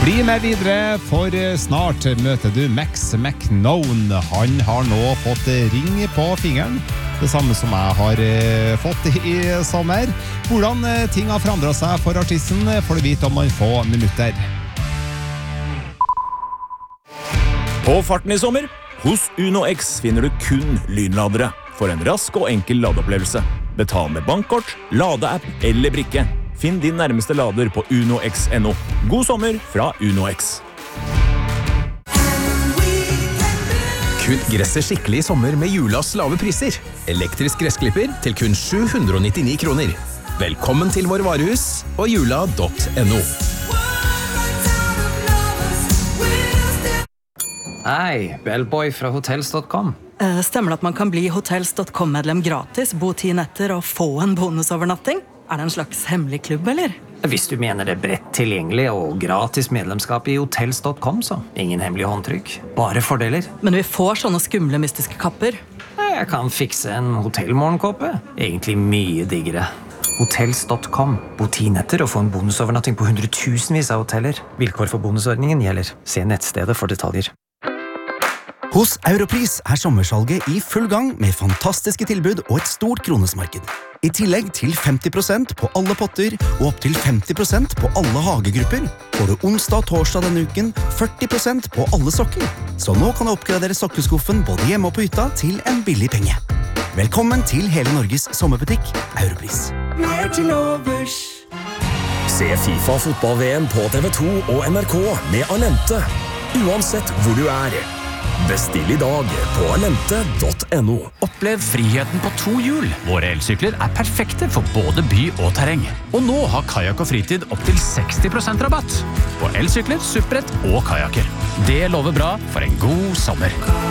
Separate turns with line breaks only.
Bli med videre, for snart møter du Max McKnown. Han har nå fått ring på fingeren, det samme som jeg har fått i sommer. Hvordan ting har forandret seg for artisten får du vite om man få minutter.
På farten i sommer, hos Uno X finner du kun lynladere for en rask og enkel ladeopplevelse. Betal med bankkort, ladeapp eller brikke. Finn din nærmeste lader på unox.no. God sommer fra Uno X.
Kutt gresset skikkelig i sommer med Julas lave priser. Elektrisk gressklipper til kun 799 kroner. Velkommen til vår varehus og jula.no.
Hei, Bellboy fra hotels.com.
Stemmer det at man kan bli hotels.com-medlem gratis, bo 10 netter og få en bonusovernatting? Er det en slags hemmelig klubb, eller?
Hvis du mener det bredt tilgjengelig og gratis medlemskap i hotels.com, så ingen hemmelig håndtrykk, bare fordeler.
Men vi får sånne skumle mystiske kapper.
Jeg kan fikse en hotellmorgenkåpe. Egentlig mye diggere. Hotels.com. Bo 10 netter og få en bonusovernatting på hundretusenvis av hoteller. Vilkår for bonusordningen gjelder. Se nettstedet for detaljer.
Hos Europris sommersalget i full gang med fantastiske tilbud og et stort kronesmarked. I tillegg til 50% på alle potter og opp til 50% på alle hagegrupper får du onsdag og torsdag denne uken 40% på alle sokker. Så nå kan du oppgradere sokkeskuffen både hjemme og på hytta til en billig penge. Velkommen til hele Norges sommerbutikk, Europris.
Mer til overs.
Se FIFA fotball-VM på TV2 og NRK med Alente. Uansett hvor du Bestill i dag på alente.no.
Opplev friheten på 2 hjul. Våre elsykler perfekte for både by og terreng. Og nå har Kajak og Fritid opp til 60% rabatt på elsykler, supprett og kajaker. Det lover bra for en god sommer.